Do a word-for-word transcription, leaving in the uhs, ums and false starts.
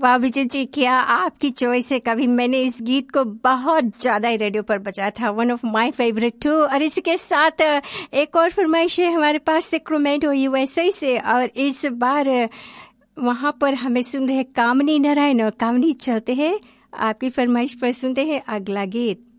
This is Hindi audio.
वाह विजय जी, क्या आपकी चॉइस है। कभी मैंने इस गीत को बहुत ज्यादा ही रेडियो पर बजाया था, one of my favourite to. और इसी के साथ एक और फरमाइश है हमारे पास सेक्रामेंटो यूएसए से, और इस बार वहां पर हमें सुन रहे कामनी नारायण। और कामनी चलते हैं आपकी फरमाइश पर, सुनते हैं अगला गीत।